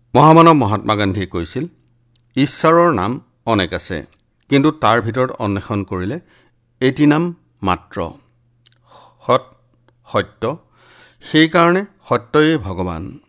মহামানৱ মহাত্মা গান্ধীয়ে কৈছিল, ঈশ্বৰৰ নাম অনেক আছে, কিন্তু তাৰ ভিতৰত অন্বেষণ কৰিলে এটি নাম মাত্ৰ, সৎ, সত্য। সেইকাৰণে সত্যই ভগৱান।